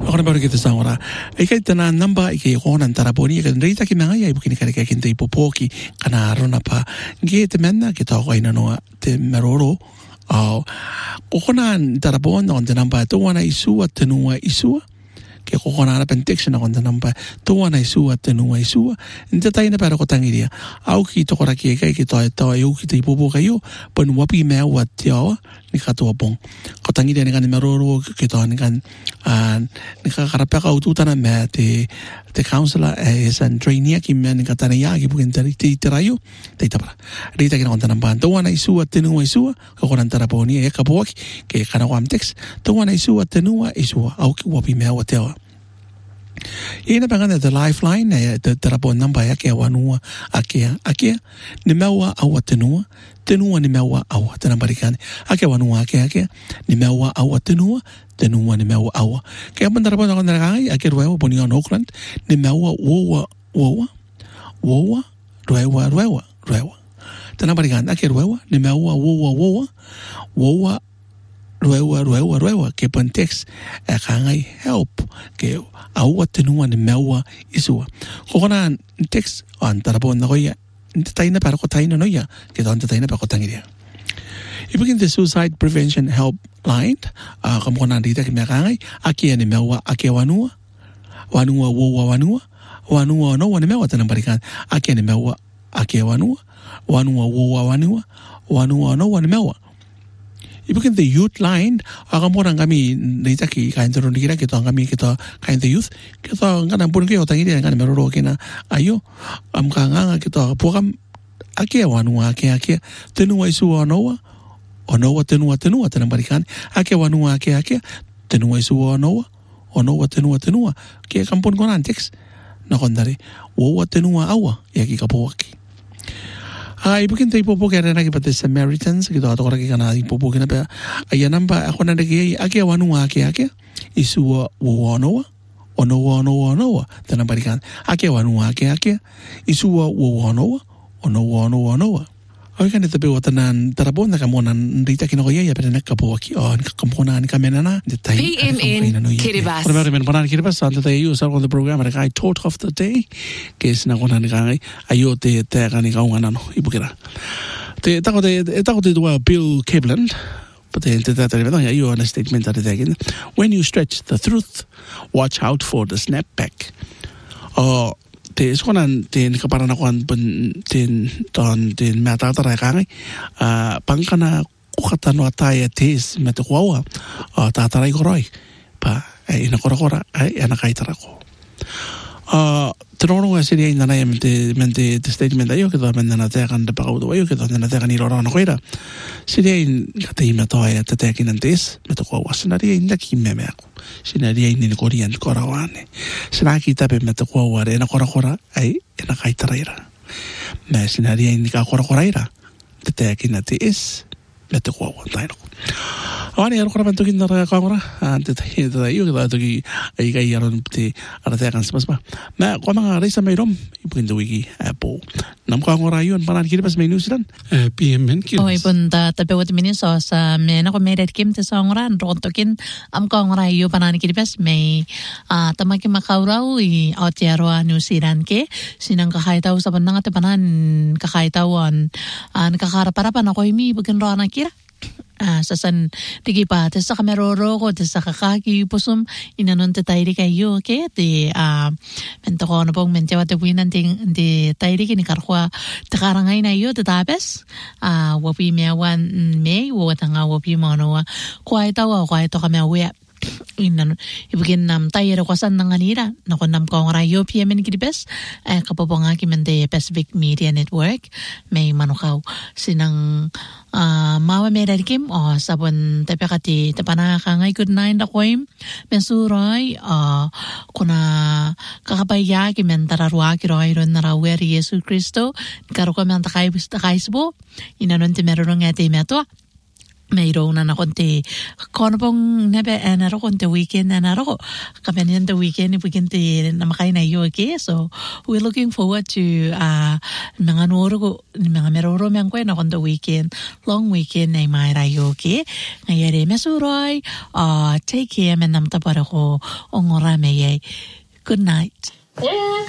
Ako na ba kita sa ora? Ikay tanan namba ikay ko nan taraboni ikay rita ki mga ya ibukin kare kay kinta ipopoki kana rona pa ngite menna kita ko ina no te meroro ko nan tarabon on namba to wana isua tenua isua ke ko na pentection on namba to wana isua tenua isua inte taina para ko tangiria au ki to kora ki kay to yo ki te ipopo kayo pon wapi me wat yo ni katua bong ko tangiria ni kan meroro ke to ni kan ni ka karapeka ututana me te counselor is and trainee ki men ka tanaya ki bukin te rayo te tapara rita ki na namba to wana isua tenua isua ko nan taraponi e ka boki ke kana wam text to wana isua tenua isua au ki wapi me wat yo ina bangana the lifeline the tarapon namba ya ke wanua akia ni mewa au tenua ni mewa au tanambarikani ake wanua ake ni mewa au tenua ni mewa au ke bandarapon ko naragai ake ruewa poni on Auckland ni mewa wowa ruewa tanambarikani ake ruewa ni mewa wowa ruewa ke pantex kangai help ke au tenua ni mewa isua kokona text on tarapon na koya taina para ko taina no ya ke don taina para ko tangiria ibigin the suicide prevention helpline kamkona dita ke mekangai aki ni mewa aki wanua no wani mewa tanambarikan aki ni mewa aki wanua no wani mewa ibigin the youth line akamora ngami dita ki kain tero dikira kita ngami kita kain the youth kita ngana pun ke otangiria ngana meroro kena ayo amkanga kita pokam ake wanua ake tenua isu onoa tenua tanambarikan ake wanua ake tenua isu onoa tenua ke kampun konan text na kondare wo tenua awa yaki kapoki ibigin tayo po kaya na kipate Samaritans kita ato kora kaya na ipopo kina pa ayan namba ako na nagay ake wanua ake isu onoa tanambarikan ake wanua ake isu onoa Oy kan ito biwa tanan tarabon na kamonan rita kinokoya ya pero nakabuwaki nakakampunan ni kamenana PMN Kiribati. Remember panan Kiribati sa tayo usar on the program at I taught of the day kes na kunan ni kangay ayo te kani kaungan ano ibukira. Te tako te dua Bill Kibland pati te tayo ayo na statement at the when you stretch the truth watch out for the snapback. Te skonan tin kaparan ako tin matataray kangay pangkana kukatano ataya tis metukwawa tataray koroy pa ay inakora ay anakaitara ko tinoro nga sila yung nanay mente statement ayo kita menanatakan da pakaudo ayo kita menanatakan iloro na kuira sila yung katahima to ay tatakin ng tis metukwawa sinari yung nakimeme ako sinari yung ninikorian korawane sinakita pa metukwawa rin nakora ay inakaitara may sinari yung nikakora tatakin ng tis metukwawa tayo Ani ako naman tukin na kamera tayo kita tuki ay kayaron pati aratakan sabas ba na ko mga resa mayrom ipukin wiki apo nam ko ang orayon panan Kiribati may New Zealand PMN Kiribati Oy punta tapewat miniso sa mena ko medet kim te sa ngoran rontokin am ko ang orayo panan Kiribati may tamaki makauraw i otiaro New Zealand ke sinang kakaitaw sa banang at panan kakaitawan nakakaraparapan ako imi bagan ro na kira sasan tigi pa sa kameroro ko sa kakaki pusum inanon te tairi kayo ke te mento ko na pong mentyawa te puinan te tairi kini karkwa te karangay na yo te tapes wapi meawan me wawatanga wapi manowa kway tawa kway to kamewa inan ibigin nam tayo kwasan ng anira nakon nam ko rayo PMN Kiribati kapopong mente Pacific Media Network may manukaw sinang mawa mererkim sabon tapekati tapanakangay good night akoim mensuroy kuna kakapaya kimentararwa kiroiron narawer Yesu Kristo karuko men takaisbo inanon te merong ate meto Mayroon na konti konopong nebe anaro konti weekend anaro kapanyan the weekend weekend na makain na yo okay so we're looking forward to mga noro mga meroro mang ko na konti weekend long weekend na may rayo okay ngayere mesuroy take care menam tapara ko ongora meye good night